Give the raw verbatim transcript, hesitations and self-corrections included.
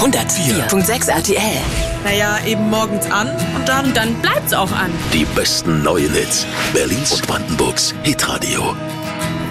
hundertvier Komma sechs R T L. Naja, eben morgens an und dann... Dann bleibt's auch an. Die besten neuen Hits Berlins und Brandenburgs Hitradio.